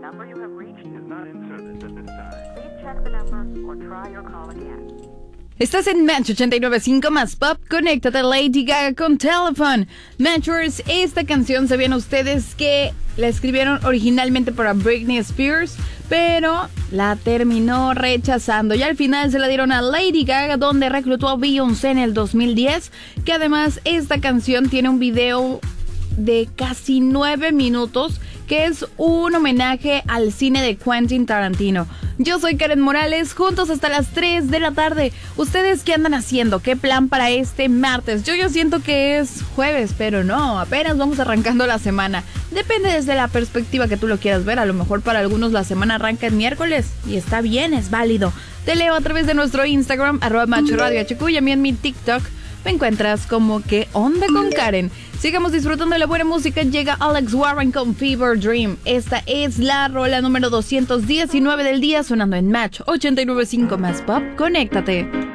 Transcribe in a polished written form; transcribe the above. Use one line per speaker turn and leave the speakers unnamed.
number you have reached is not in service at this time. Please check the number or try your call again.
Estás en Match 89.5 más Pop. Conéctate Lady Gaga con Telephone. Matchers, esta canción, ¿sabían ustedes que la escribieron originalmente para Britney Spears? Pero la terminó rechazando y al final se la dieron a Lady Gaga, donde reclutó a Beyoncé en el 2010. Que además esta canción tiene un video de casi 9 minutos que es un homenaje al cine de Quentin Tarantino. Yo soy Karen Morales, juntos hasta las 3 de la tarde. ¿Ustedes qué andan haciendo? ¿Qué plan para este martes? Yo siento que es jueves, pero no, apenas vamos arrancando la semana. Depende desde la perspectiva que tú lo quieras ver. A lo mejor para algunos la semana arranca el miércoles y está bien, es válido. Te leo a través de nuestro Instagram, @MachoRadioHQ, y a mí en mi TikTok me encuentras como Que Onda con Karen. Sigamos disfrutando de la buena música. Llega Alex Warren con Fever Dream. Esta es la rola número 219 del día, sonando en Match 89.5 más Pop. Conéctate.